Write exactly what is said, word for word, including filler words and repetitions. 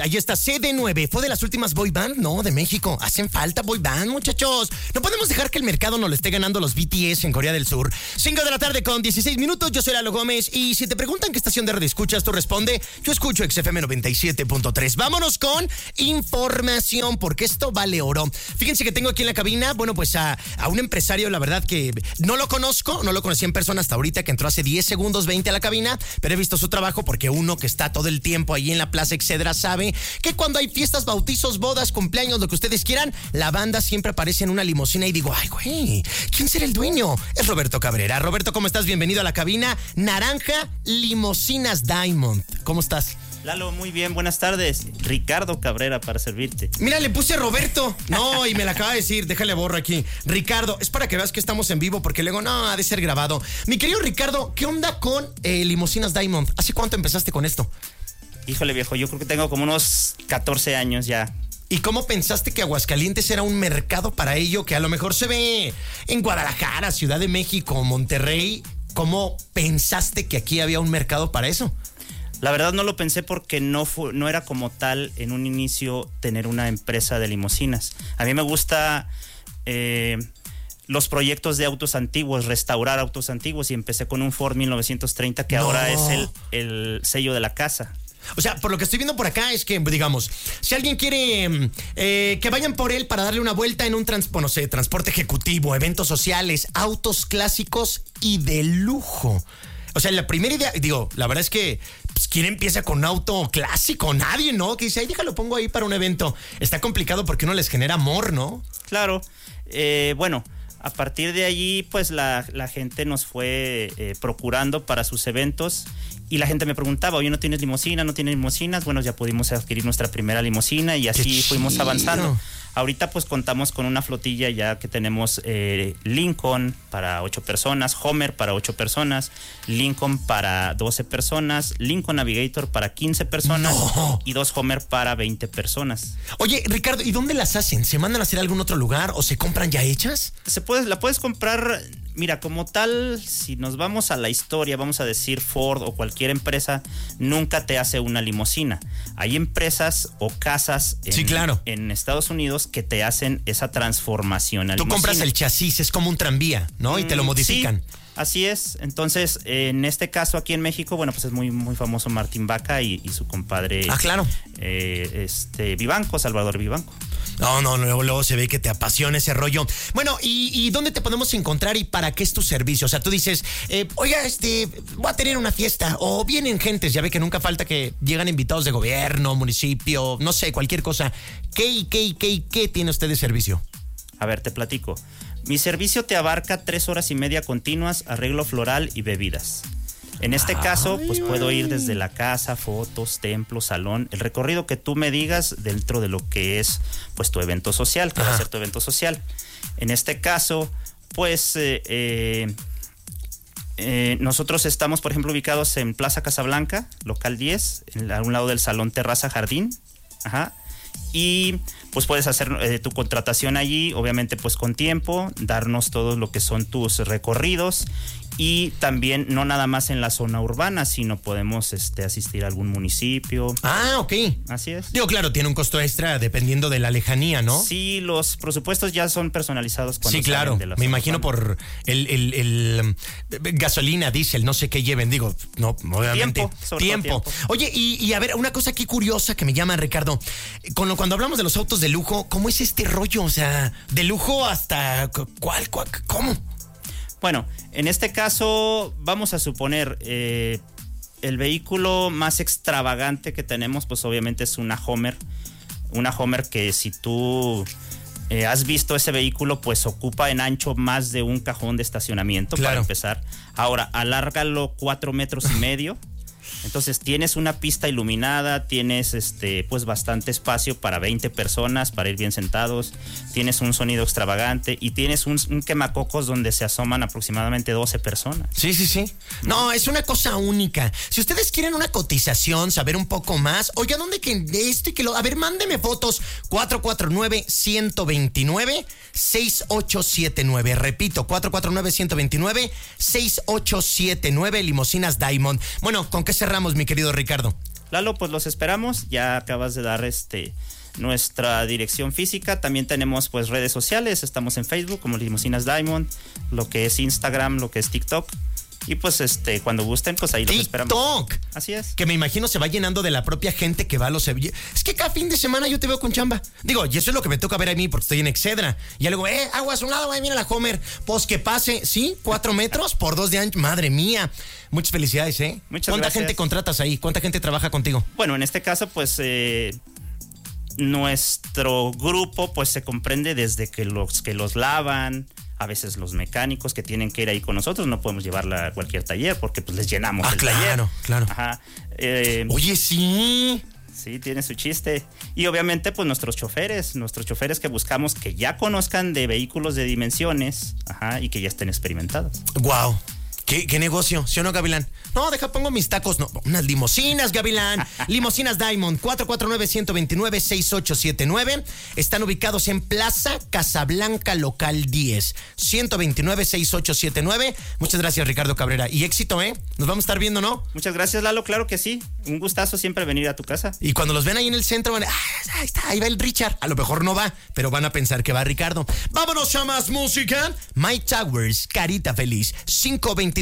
Ahí está, C D nueve. ¿Fue de las últimas boy band? No, de México. Hacen falta boy band, muchachos. No podemos dejar que el mercado nos lo esté ganando los B T S en Corea del Sur. cinco de la tarde con dieciséis minutos. Yo soy Lalo Gómez. Y si te preguntan qué estación de radio escuchas, tú responde, yo escucho X F M noventa y siete punto tres. Vámonos con información, porque esto vale oro. Fíjense que tengo aquí en la cabina, bueno, pues a, a un empresario, la verdad que no lo conozco, no lo conocí en persona hasta ahorita, que entró hace diez segundos, veinte a la cabina, pero he visto su trabajo porque uno que está todo el tiempo ahí en la Plaza Excedra sabe que cuando hay fiestas, bautizos, bodas, cumpleaños, lo que ustedes quieran, la banda siempre aparece en una limusina y digo, ay, güey, ¿quién será el dueño? Es Roberto Cabrera. Roberto, ¿cómo estás? Bienvenido a la cabina. Naranja Limusinas Diamond. ¿Cómo estás? Lalo, muy bien, buenas tardes. Ricardo Cabrera para servirte. Mira, le puse Roberto. No, y me la acaba de decir, déjale borro aquí. Ricardo, es para que veas que estamos en vivo, porque luego, no, ha de ser grabado. Mi querido Ricardo, ¿qué onda con eh, Limusinas Diamond? ¿Hace cuánto empezaste con esto? Híjole, viejo, yo creo que tengo como unos catorce años ya. ¿Y cómo pensaste que Aguascalientes era un mercado para ello? Que a lo mejor se ve en Guadalajara, Ciudad de México, Monterrey. ¿Cómo pensaste que aquí había un mercado para eso? La verdad no lo pensé porque no, fue, no era como tal en un inicio tener una empresa de limusinas. A mí me gusta eh, los proyectos de autos antiguos, restaurar autos antiguos, y empecé con un Ford mil novecientos treinta que no. ahora es el, el sello de la casa. O sea, por lo que estoy viendo por acá es que, digamos, si alguien quiere eh, que vayan por él para darle una vuelta en un trans, no sé, transporte ejecutivo, eventos sociales, autos clásicos y de lujo. O sea, la primera idea, digo, la verdad es que pues, ¿quién empieza con un auto clásico? Nadie, ¿no? Que dice, ay, déjalo, pongo ahí para un evento. Está complicado porque uno les genera amor, ¿no? Claro. Eh, bueno, a partir de allí, pues la, la gente nos fue eh, procurando para sus eventos. Y la gente me preguntaba, oye, ¿no tienes limusina? ¿No tienes limusinas? Bueno, ya pudimos adquirir nuestra primera limusina y así fuimos avanzando. Ahorita pues contamos con una flotilla ya que tenemos eh, Lincoln para ocho personas, Homer para ocho personas, Lincoln para doce personas, Lincoln Navigator para quince personas no. y dos Homer para veinte personas. Oye, Ricardo, ¿y dónde las hacen? ¿Se mandan a hacer a algún otro lugar o se compran ya hechas? Se puede, la puedes comprar. Mira, como tal, si nos vamos a la historia, vamos a decir Ford o cualquier empresa, nunca te hace una limusina. Hay empresas o casas en, sí, claro. en Estados Unidos que te hacen esa transformación a Tú limusina. Compras el chasis, es como un tranvía, ¿no? Y te lo modifican. Sí, así es. Entonces, en este caso aquí en México, bueno, pues es muy, muy famoso Martín Vaca y, y su compadre. Ah, claro. Eh, este, Vivanco, Salvador Vivanco. No, no, luego, luego se ve que te apasiona ese rollo. Bueno, ¿y, y dónde te podemos encontrar y para qué es tu servicio? O sea, tú dices, eh, oiga, este, voy a tener una fiesta, o vienen gentes, ya ve que nunca falta que llegan invitados de gobierno, municipio, no sé, cualquier cosa. ¿Qué y qué y qué y qué tiene usted de servicio? A ver, te platico. Mi servicio te abarca tres horas y media continuas, arreglo floral y bebidas. En este Ay, caso, pues ay. puedo ir desde la casa, fotos, templo, salón, el recorrido que tú me digas dentro de lo que es pues tu evento social, que Ajá. va a ser tu evento social. En este caso, pues eh, eh, eh, nosotros estamos, por ejemplo, ubicados en Plaza Casablanca, local diez, en, a un lado del Salón Terraza Jardín. Ajá. Y pues puedes hacer eh, tu contratación allí, obviamente pues con tiempo, darnos todo lo que son tus recorridos. Y también no nada más en la zona urbana, sino podemos este, asistir a algún municipio. Ah, ok. Así es. Digo, claro, tiene un costo extra dependiendo de la lejanía, ¿no? Sí, los presupuestos ya son personalizados cuando Sí, claro. De la Me imagino urbana. por el, el, el, el gasolina, diésel, no sé qué lleven. Digo, no, obviamente. Tiempo. Sobre tiempo. todo tiempo. Oye, y, y a ver, una cosa aquí curiosa que me llama, Ricardo. Con lo, cuando hablamos de los autos de lujo, ¿cómo es este rollo? O sea, de lujo hasta ¿cuál? cuál ¿Cómo? Bueno, en este caso vamos a suponer eh, el vehículo más extravagante que tenemos, pues obviamente es una Homer. Una Homer que si tú eh, has visto ese vehículo, pues ocupa en ancho más de un cajón de estacionamiento, claro. para empezar. Ahora, alárgalo cuatro metros y medio. Entonces tienes una pista iluminada, tienes este pues bastante espacio para veinte personas, para ir bien sentados, tienes un sonido extravagante y tienes un, un quemacocos donde se asoman aproximadamente doce personas. Sí, sí, sí. No, es una cosa única. Si ustedes quieren una cotización, saber un poco más, oiga, ¿dónde que esto y que lo... A ver, mándeme fotos. cuatro cuatro nueve, uno dos nueve, seis ocho siete nueve. Repito, cuatro cuatro nueve, uno dos nueve, seis ocho siete nueve, Limusinas Diamond. Bueno, ¿con qué cerramos, mi querido Ricardo? Lalo, pues los esperamos. Ya acabas de dar este nuestra dirección física. También tenemos pues redes sociales. Estamos en Facebook como Limusinas Diamond, lo que es Instagram, lo que es TikTok. Y pues este cuando gusten, pues ahí los esperamos. TikTok. Así es. Que me imagino se va llenando de la propia gente que va a los eventos. Es que cada fin de semana yo te veo con chamba. Digo, y eso es lo que me toca ver a mí porque estoy en Excedra. Y luego, eh, aguas a un lado, güey, mira la Homer. Pues que pase, ¿sí? Cuatro metros por dos de ancho. Madre mía. Muchas felicidades, ¿eh? Muchas ¿Cuánta gracias. gente contratas ahí? ¿Cuánta gente trabaja contigo? Bueno, en este caso, pues eh, nuestro grupo pues se comprende desde que los que los lavan, a veces los mecánicos que tienen que ir ahí con nosotros, no podemos llevarla a cualquier taller porque pues les llenamos ah, el claro, taller. Claro, Ajá. Eh, Oye, sí. Sí, tiene su chiste. Y obviamente, pues nuestros choferes, nuestros choferes que buscamos que ya conozcan de vehículos de dimensiones, ajá, y que ya estén experimentados. Wow. ¿Qué, ¿Qué negocio? ¿Sí o no, Gavilán? No, deja, pongo mis tacos. No, unas limosinas, Gavilán. Limusinas Diamond, cuatro cuatro nueve, uno dos nueve, seis ocho siete nueve. Están ubicados en Plaza Casablanca, local diez. ciento veintinueve, sesenta y ocho setenta y nueve. Muchas gracias, Ricardo Cabrera. Y éxito, ¿eh? Nos vamos a estar viendo, ¿no? Muchas gracias, Lalo. Claro que sí. Un gustazo siempre venir a tu casa. Y cuando los ven ahí en el centro, van a... Ah, ahí está, ahí va el Richard. A lo mejor no va, pero van a pensar que va Ricardo. Vámonos a más música. Mike Towers, Carita Feliz. cinco veintidós